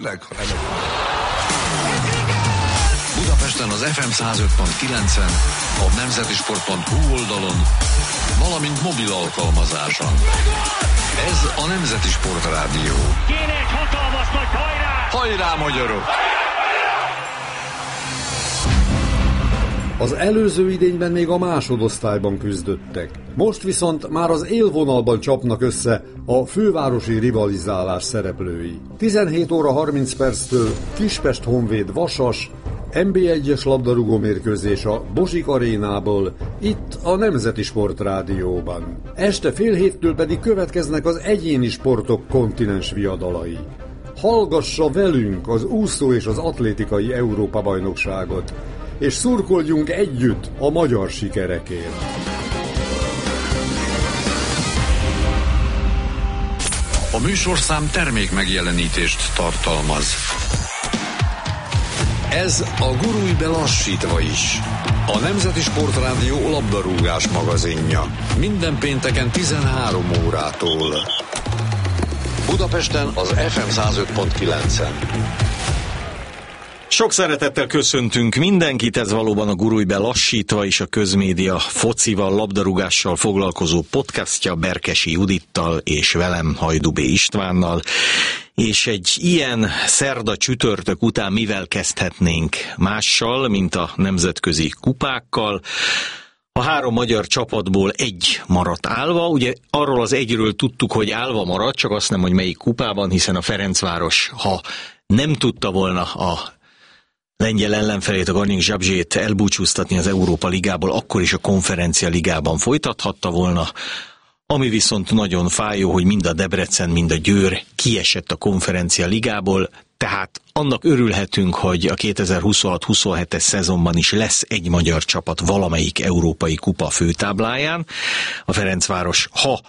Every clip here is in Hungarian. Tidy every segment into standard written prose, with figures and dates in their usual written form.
tényleg? Budapesten az FM 105.9-en, a nemzetisport.hu oldalon, valamint mobil alkalmazáson. Ez a Nemzeti Sport Rádió. Kéne egy hatalmas nagy hajrá! Hajrá, magyarok! Az előző idényben még a másodosztályban küzdöttek. Most viszont már az élvonalban csapnak össze a fővárosi rivalizálás szereplői. 17 óra 30 perctől Kispest Honvéd Vasas, NB1-es labdarúgó mérkőzés a Bozsik arénából, itt a Nemzeti Sport Rádióban. Este fél héttől pedig következnek az egyéni sportok kontinens viadalai. Hallgassa velünk az úszó és az atlétikai Európa-bajnokságot, és szurkoljunk együtt a magyar sikerekért. A műsorszám termék megjelenítést tartalmaz. Ez a gurulj be lassítva is. A Nemzeti Sport Rádió labdarúgás magazinja. Minden pénteken 13 órától. Budapesten az FM 105.9-en. Sok szeretettel köszöntünk mindenkit, ez valóban a Gurulj be lassítva is a közmédia focival, labdarúgással foglalkozó podcastja Berkesi Judittal és velem Hajdú B. Istvánnal. És egy ilyen szerda csütörtök után mivel kezdhetnénk mással, mint a nemzetközi kupákkal. A 3 magyar csapatból egy maradt állva, ugye arról az egyről tudtuk, hogy állva maradt, csak azt nem, hogy melyik kupában, hiszen a Ferencváros, ha nem tudta volna a lengyel ellenfelét, a Garning Zsabzsét elbúcsúztatni az Európa Ligából, akkor is a Konferencia Ligában folytathatta volna. Ami viszont nagyon fájó, hogy mind a Debrecen, mind a Győr kiesett a Konferencia Ligából, tehát annak örülhetünk, hogy a 2026-27-es szezonban is lesz egy magyar csapat valamelyik európai kupa főtábláján. A Ferencváros, ha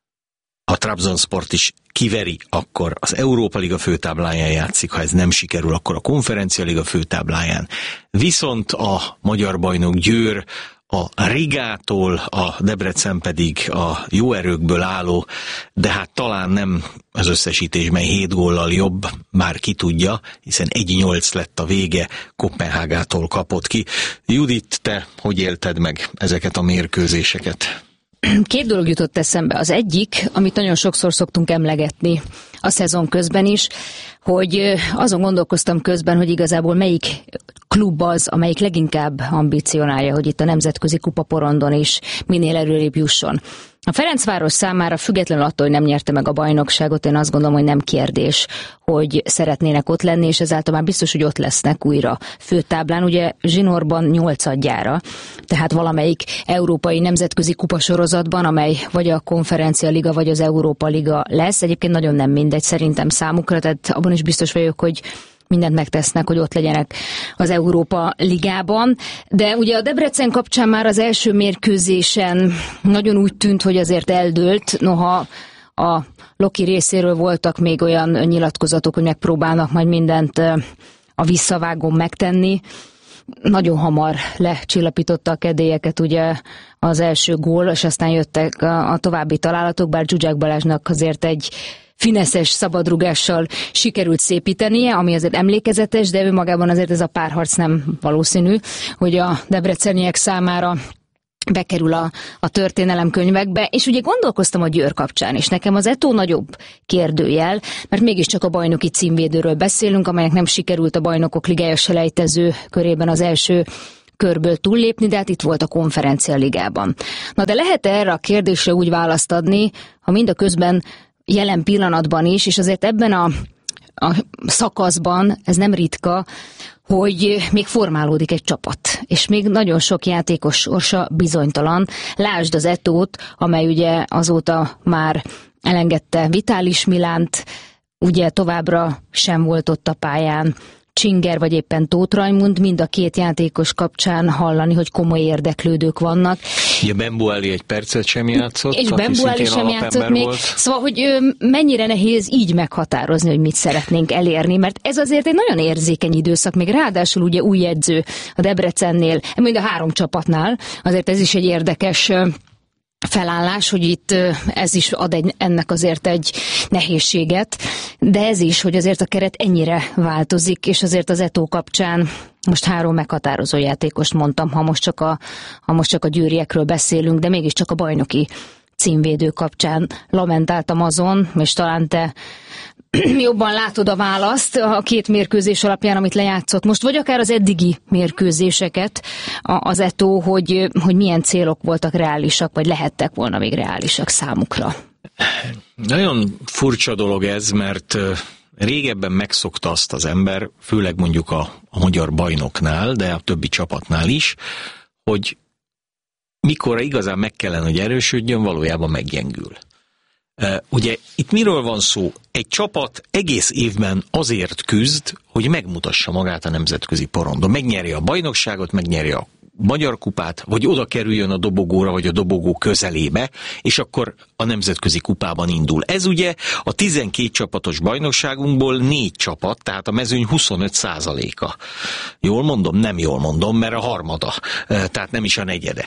a Trabzonsport is kiveri, akkor az Európa Liga főtábláján játszik, ha ez nem sikerül, akkor a Konferencia Liga főtábláján. Viszont a magyar bajnok Győr a Rigától, a Debrecen pedig a jó erőkből álló, de hát talán nem az összesítésben 7 góllal jobb, bár ki tudja, hiszen 1-8 lett a vége, Koppenhágától kapott ki. Judit, te hogy élted meg ezeket a mérkőzéseket? 2 dolog jutott eszembe. Az egyik, amit nagyon sokszor szoktunk emlegetni a szezon közben is, hogy azon gondolkoztam közben, hogy igazából melyik klub az, amelyik leginkább ambicionálja, hogy itt a nemzetközi kupaporondon is minél előrébb jusson. A Ferencváros számára függetlenül attól, hogy nem nyerte meg a bajnokságot, én azt gondolom, hogy nem kérdés, hogy szeretnének ott lenni, és ezáltal már biztos, hogy ott lesznek újra főtáblán. Ugye zsinórban 8-adjára, tehát valamelyik európai nemzetközi kupasorozatban, amely vagy a Konferencia Liga, vagy az Európa Liga lesz. Egyébként nagyon nem mindegy szerintem számukra, tehát abban is biztos vagyok, hogy mindent megtesznek, hogy ott legyenek az Európa Ligában. De ugye a Debrecen kapcsán már az első mérkőzésen nagyon úgy tűnt, hogy azért eldőlt, noha a Loki részéről voltak még olyan nyilatkozatok, hogy megpróbálnak majd mindent a visszavágón megtenni. Nagyon hamar lecsillapította a kedélyeket ugye az első gól, és aztán jöttek a további találatok, bár Zsuzsák Balázsnak azért egy fineszes szabadrugással sikerült szépítenie, ami azért emlékezetes, de ő magában azért ez a párharc nem valószínű, hogy a debreceniek számára bekerül a történelemkönyvekbe, és ugye gondolkoztam a Győr kapcsán, és nekem az ettől nagyobb kérdőjel, mert mégiscsak a bajnoki címvédőről beszélünk, amelynek nem sikerült a Bajnokok Ligája selejtező körében az első körből túllépni, de hát itt volt a Konferencia Ligában. Na de lehet erre a kérdésre úgy választ adni, ha mindaközben jelen pillanatban is, és azért ebben a szakaszban ez nem ritka, hogy még formálódik egy csapat, és még nagyon sok játékos sorsa bizonytalan. Lásd az Etót, amely ugye azóta már elengedte Vitális Milánt, ugye továbbra sem volt ott a pályán. Csinger vagy éppen Tóth Rajmund, mind a 2 játékos kapcsán hallani, hogy komoly érdeklődők vannak. Ugye Bembueli egy percet sem játszott, és Bembueli sem játszott még. Volt. Szóval, hogy mennyire nehéz így meghatározni, hogy mit szeretnénk elérni, mert ez azért egy nagyon érzékeny időszak, még ráadásul ugye új edző a Debrecennél, mind a 3 csapatnál, azért ez is egy érdekes felállás, hogy itt ez is ad ennek azért egy nehézséget, de ez is, hogy azért a keret ennyire változik, és azért az Eto'o kapcsán most 3 meghatározó játékost mondtam, ha most csak a győriekről beszélünk, de mégiscsak a bajnoki címvédő kapcsán lamentáltam azon, és talán te jobban látod a választ a 2 mérkőzés alapján, amit lejátszott most, vagy akár az eddigi mérkőzéseket az Eto'o, hogy milyen célok voltak reálisak, vagy lehettek volna még reálisak számukra. Nagyon furcsa dolog ez, mert régebben megszokta azt az ember, főleg mondjuk a magyar bajnoknál, de a többi csapatnál is, hogy mikor igazán meg kellene, hogy erősödjön, valójában meggyengül. Ugye itt miről van szó? Egy csapat egész évben azért küzd, hogy megmutassa magát a nemzetközi porondon. Megnyeri a bajnokságot, megnyeri a magyar kupát, vagy oda kerüljön a dobogóra, vagy a dobogó közelébe, és akkor a nemzetközi kupában indul. Ez ugye a 12 csapatos bajnokságunkból 4 csapat, tehát a mezőny 25%-a. Jól mondom? Nem jól mondom, mert a harmada, tehát nem is a negyede.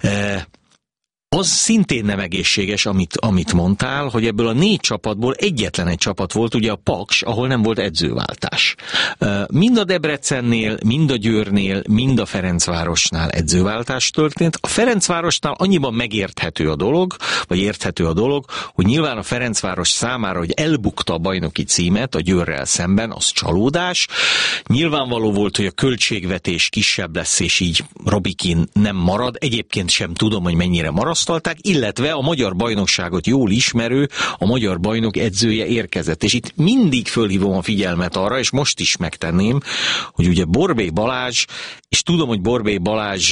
Az szintén nem egészséges, amit mondtál, hogy ebből a 4 csapatból egyetlen egy csapat volt, ugye a Paks, ahol nem volt edzőváltás. Mind a Debrecennél, mind a Győrnél, mind a Ferencvárosnál edzőváltás történt. A Ferencvárosnál annyiban megérthető a dolog, hogy nyilván a Ferencváros számára, hogy elbukta a bajnoki címet a Győrrel szemben, az csalódás. Nyilvánvaló volt, hogy a költségvetés kisebb lesz, és így Robikin nem marad. Egyébként sem tudom, hogy mennyire marad, illetve a magyar bajnokságot jól ismerő, a magyar bajnok edzője érkezett. És itt mindig fölhívom a figyelmet arra, és most is megtenném, hogy ugye Borbély Balázs, és tudom, hogy Borbély Balázs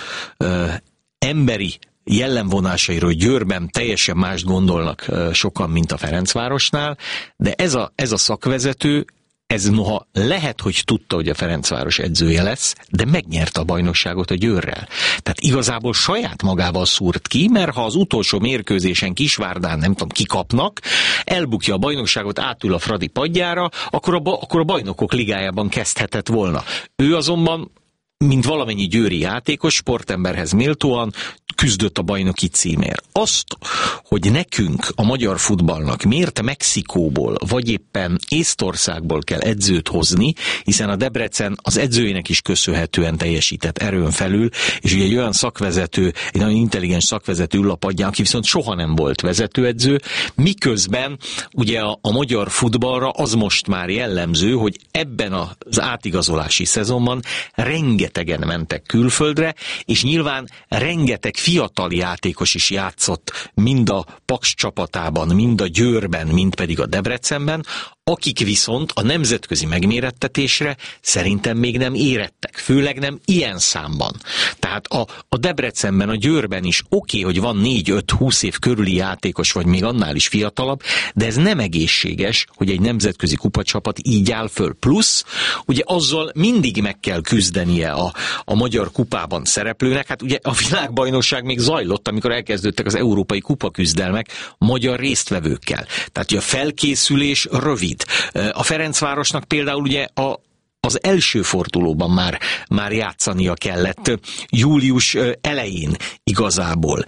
emberi jellemvonásairól Győrben teljesen mást gondolnak sokan, mint a Ferencvárosnál, de ez a szakvezető, ez noha lehet, hogy tudta, hogy a Ferencváros edzője lesz, de megnyerte a bajnokságot a Győrrel. Tehát igazából saját magával szúrt ki, mert ha az utolsó mérkőzésen Kisvárdán, nem tudom, kikapnak, elbukja a bajnokságot, átül a Fradi padjára, akkor a bajnokok ligájában kezdhetett volna. Ő azonban, mint valamennyi győri játékos, sportemberhez méltóan küzdött a bajnoki címért. Azt, hogy nekünk, a magyar futballnak miért Mexikóból, vagy éppen Észtországból kell edzőt hozni, hiszen a Debrecen az edzőjének is köszönhetően teljesített erőn felül, és ugye egy olyan szakvezető, egy nagyon intelligens szakvezető ül a padján, aki viszont soha nem volt vezetőedző, miközben ugye a magyar futballra az most már jellemző, hogy ebben az átigazolási szezonban rengetegen mentek külföldre, és nyilván rengeteg fiatal játékos is játszott mind a Paks csapatában, mind a Győrben, mind pedig a Debrecenben, akik viszont a nemzetközi megmérettetésre szerintem még nem érettek, főleg nem ilyen számban. Tehát a Debrecenben, a Győrben is oké, hogy van 4-5-20 év körüli játékos, vagy még annál is fiatalabb, de ez nem egészséges, hogy egy nemzetközi kupacsapat így áll föl. Plusz, ugye azzal mindig meg kell küzdenie a magyar kupában szereplőnek, hát ugye a világbajnokság még zajlott, amikor elkezdődtek az európai kupaküzdelmek magyar résztvevőkkel. Tehát ugye a felkészülés rövid. A Ferencvárosnak például ugye az első fordulóban már játszania kellett július elején igazából.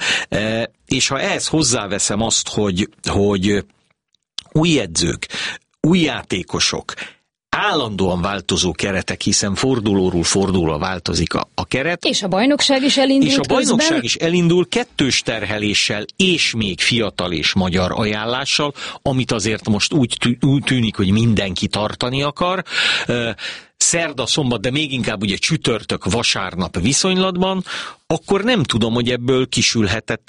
És ha ehhez hozzáveszem azt, hogy új edzők, új játékosok, állandóan változó keretek, hiszen fordulóról fordulóra változik a keret. És a bajnokság is elindult. És a bajnokság is elindul kettős terheléssel, és még fiatal és magyar ajánlással, amit azért most úgy tűnik, hogy mindenki tartani akar. Szerda, szombat, de még inkább ugye csütörtök, vasárnap viszonylatban, akkor nem tudom, hogy ebből kisülhetett